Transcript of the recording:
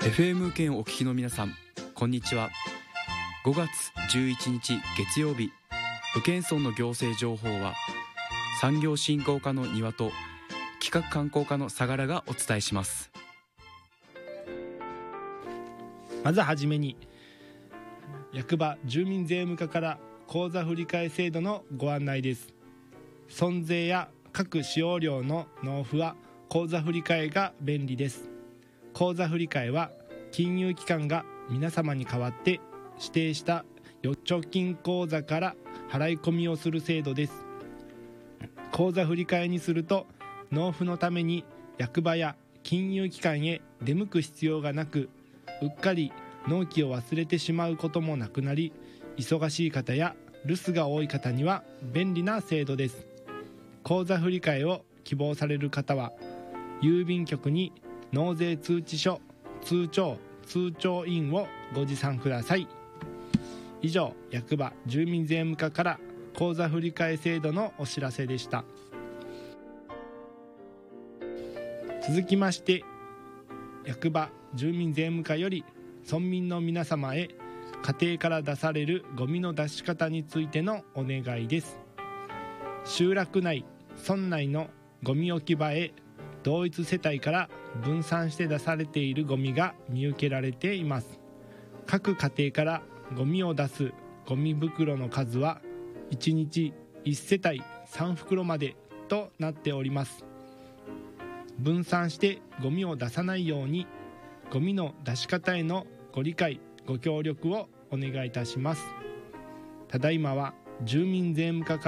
FM 県をお聞きの皆さん、こんにちは。5月11日月曜日、宇検村の行政情報は産業振興課の庭と企画観光課の相良がお伝えします。 まずはじめに、役場住民税務課から口座振替制度のご案内です。村税や各使用料の納付は口座振替が便利です。口座振替は金融機関が皆様に代わって指定した預貯金口座から払い込みをする制度です。口座振替にすると納付のために役場や金融機関へ出向く必要がなく、うっかり納期を忘れてしまうこともなくなり、忙しい方や留守が多い方には便利な制度です。口座振替を希望される方は郵便局に納税通知書、通帳印をご持参ください。以上、役場住民税務課から口座振替制度のお知らせでした。続きまして、役場住民税務課より村民の皆様へ家庭から出されるゴミの出し方についてのお願いです。集落内、村内のゴミ置き場へ同一世帯から分散して出されているゴミが見受けられています。各家庭からゴミを出すゴミ袋の数は1日1世帯3袋までとなっております。分散してゴミを出さないように、ゴミの出し方へのご理解ご協力をお願いいたします。ただいまは住民税務課から